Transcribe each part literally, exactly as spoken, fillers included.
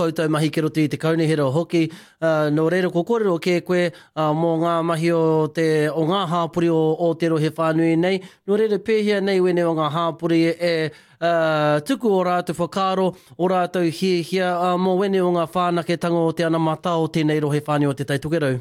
Koutou mahi ke roto I te kaunihera hoki. Uh, no reira ko kōrero ke koe uh, mō ngā mahi o, te, o ngā hāpuri o Aotearoa whānui nei. No reira pēhia nei wene o ngā hāpuri e uh, tuku o rātou whakaro, o rātou hiehia, uh, mō wene o ngā whānaketanga o te ana matao tēnei rohe whānui o te taitukerau.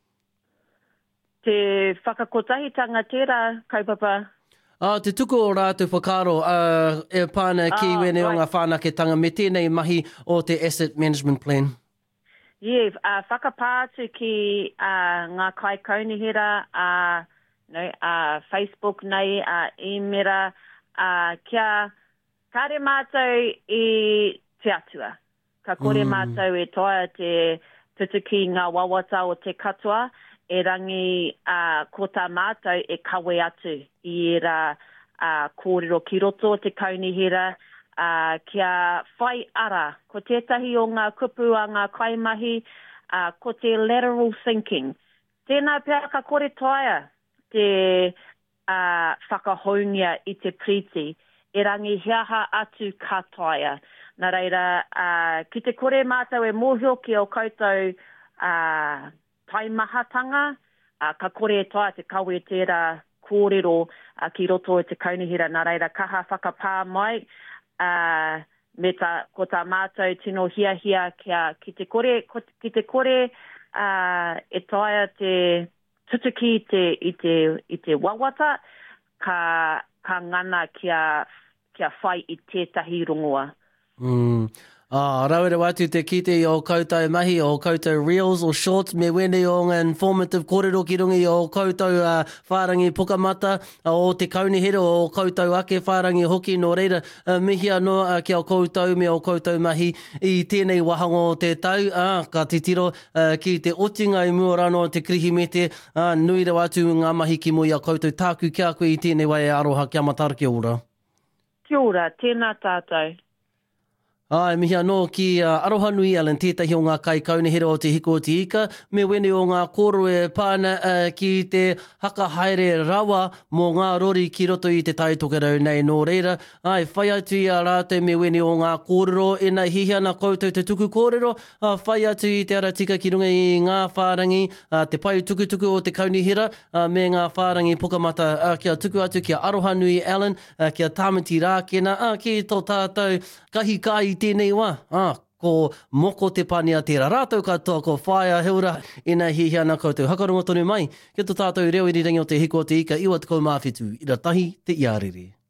Te whakakotahitanga tērā, kaupapa. Ah, te tuku o rātou whakaro uh, e pāna ki Ah, wene o right. ngā whānaketanga me tēnei mahi o te asset management plan. Yeah, uh, whakapātu ki uh, ngā kai kaunihera, uh, no, uh, Facebook nei, uh, e-mera, uh, kia kare mātou I te atua. Ka kore Mm. mātou e toa te tutuki ngā wawata o te katoa, e rangi uh, ko tā mātou e kawe atu I era uh, kōrero ki roto o te kaunihera, uh, kia whai ara. Ko tētahi o ngā kupu a ngā kaimahi, uh, ko te lateral thinking. Tēnā pēr ka kore toia te uh, whakahoungia I te priti, e rangi hiaha atu ka toia. Nā reira, uh, ki te kore mātou e mōhio ki o koutou uh, taimahatanga, uh, ka kore toa te kawe tērā kōrero uh, ki roto o te kaunihera. Nā reira, kaha whakapā mai, uh, me tā, ko tā mātou tino hia hia kia, ki te kore, ko, ki te kore uh, e toia te tutuki te, I, te, I te wawata, ka, ka ngana kia, kia whai I tētahi rongoa. Mm. Ah, rauere watu te kite I o koutou mahi, o koutou reels or shorts, me wene o ngā informative kōrero ki rungi o koutou uh, whārangi pukamata, uh, o te kaunihera o koutou ake whārangi hoki no reira, uh, mihi anō uh, ki o koutou me o koutou mahi I tēnei wahanga o te tau, uh, ka titiro uh, ki te otinga I mua rano te krihi me te uh, nui rau atu ngā mahi ki mo I a koutou tāku kia koe I tēnei wai aroha kia matara kia ora. Kia ora, tēnā tātou. Ai, mihi anō ki uh, Aroha Nui Allen, tētahi o ngā kai kaunihera o te hiko o te ika, me wene o ngā kōro e pāna uh, ki te hakahaere rawa mō ngā rori ki roto I te taitokerau nei nō reira. Ai, whai atu I a rātou me wene o ngā kōrero, e nā hihiana koutou te tuku kōrero, uh, whai atu I te aratika ki runga I ngā whārangi, uh, te pai tukutuku o te kaunihera, uh, me ngā whārangi pukamata, uh, kia tuku atu kia Aroha Nui Allen, uh, kia Tāmati Rākena, uh, ki tō tātou kahi kai tēnei wā, ah, ko moko te pānia tērā rātou katoa, ko whaia heura, ina hihiana koutou hakarongo tonu mai, ki tō tātou reo I rirangi o te hiko o te ika, iwa te kou mawhitu, ira tahi te iarere.